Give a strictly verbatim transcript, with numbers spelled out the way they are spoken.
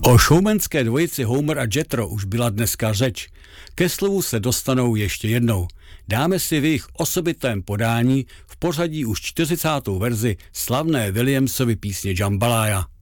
O showmanské dvojici Homer a Jethro už byla dneska řeč. Ke slovu se dostanou ještě jednou. Dáme si v jejich osobitém podání v pořadí už čtyřicátou verzi slavné Williamsovy písně Jambalaya.